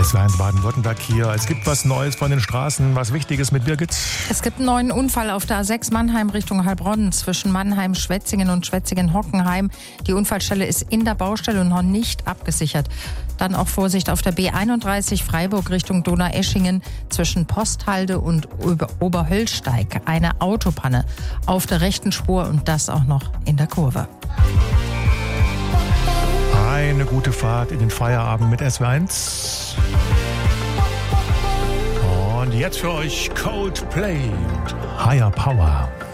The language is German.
SWR1 Baden-Württemberg hier. Es gibt was Neues von den Straßen, was Wichtiges mit Birgit. Es gibt einen neuen Unfall auf der A6 Mannheim Richtung Heilbronn zwischen Mannheim, Schwetzingen und Schwetzingen-Hockenheim. Die Unfallstelle ist in der Baustelle und noch nicht abgesichert. Dann auch Vorsicht auf der B31 Freiburg Richtung Donaueschingen zwischen Posthalde und Oberhöllsteig. Eine Autopanne auf der rechten Spur und das auch noch in der Kurve. Eine gute Fahrt in den Feierabend mit SWR1. Und jetzt für euch Coldplay und Higher Power.